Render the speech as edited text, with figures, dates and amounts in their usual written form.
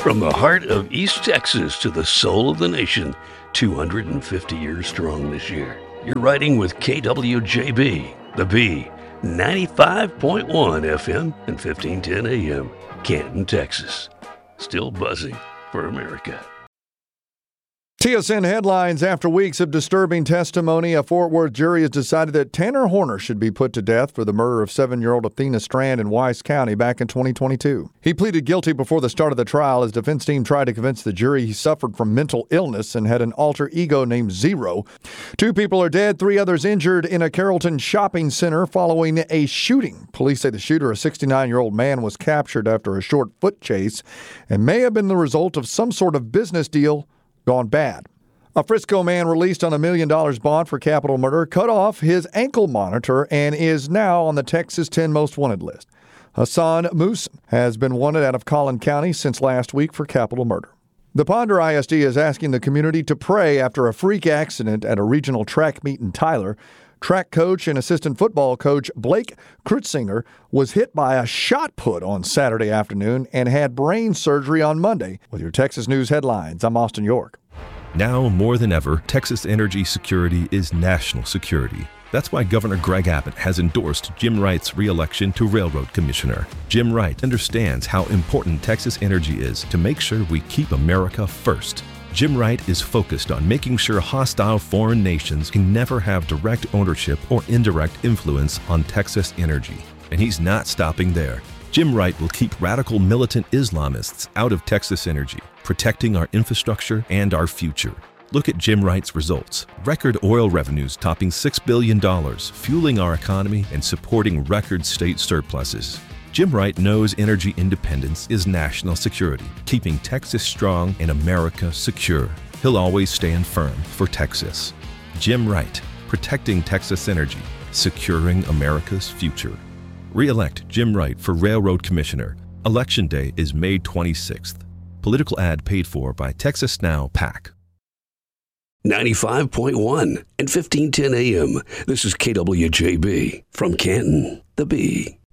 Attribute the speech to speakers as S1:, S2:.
S1: From the heart of East Texas to the soul of the nation, 250 years strong this year. You're riding with KWJB, the B, 95.1 FM and 1510 AM, Canton, Texas. Still buzzing for America.
S2: TSN headlines. After weeks of disturbing testimony, a Fort Worth jury has decided that Tanner Horner should be put to death for the murder of 7-year-old Athena Strand in Weiss County back in 2022. He pleaded guilty before the start of the trial. His defense team tried to convince the jury he suffered from mental illness and had an alter ego named Zero. 2 people are dead, 3 others injured in a Carrollton shopping center following a shooting. Police say the shooter, a 69-year-old man, was captured after a short foot chase and may have been the result of some sort of business deal gone bad. A Frisco man released on $1 million bond for capital murder cut off his ankle monitor and is now on the Texas 10 Most Wanted list. Hassan Moosen has been wanted out of Collin County since last week for capital murder. The Ponder ISD is asking the community to pray after a freak accident at a regional track meet in Tyler. Track coach and assistant football coach Blake Krutzinger was hit by a shot put on Saturday afternoon and had brain surgery on Monday. With your Texas News headlines, I'm Austin York.
S3: Now more than ever, Texas energy security is national security. That's why Governor Greg Abbott has endorsed Jim Wright's re-election to Railroad Commissioner. Jim Wright understands how important Texas energy is to make sure we keep America first. Jim Wright is focused on making sure hostile foreign nations can never have direct ownership or indirect influence on Texas energy. And he's not stopping there. Jim Wright will keep radical militant Islamists out of Texas energy, protecting our infrastructure and our future. Look at Jim Wright's results. Record oil revenues topping $6 billion, fueling our economy and supporting record state surpluses. Jim Wright knows energy independence is national security, keeping Texas strong and America secure. He'll always stand firm for Texas. Jim Wright, protecting Texas energy, securing America's future. Re-elect Jim Wright for Railroad Commissioner. Election Day is May 26th. Political ad paid for by Texas Now PAC.
S1: 95.1 and 1510 AM. This is KWJB from Canton, the B.